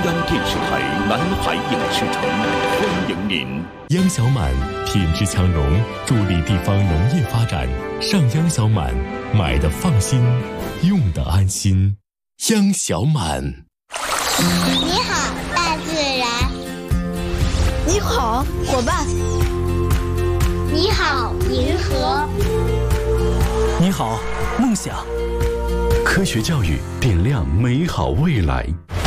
央电视台南海影视城欢迎您。 秧小满品质强农，助力地方农业发展。上秧小满，买的放心，用的安心。秧小满。 你好，大自然。 你好，伙伴。 你好，银河。 你好，梦想。 科学教育点亮美好未来。